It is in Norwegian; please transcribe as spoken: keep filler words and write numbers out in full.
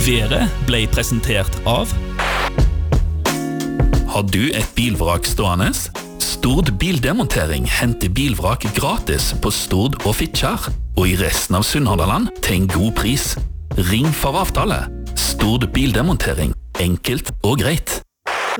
Været ble presentert av Har du et bilvrak stående? Stord Bildemontering henter bilvrak gratis på Stord og Fitjar, og i resten av Sunnhordland til en god pris. Ring for avtale. Stord Bildemontering. Enkelt og greit.